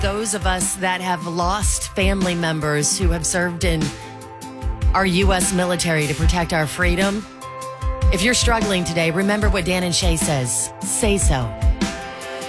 Those of us that have lost family members who have served in our U.S. military to protect our freedom. If you're struggling today, remember what Dan and Shay says. Say so.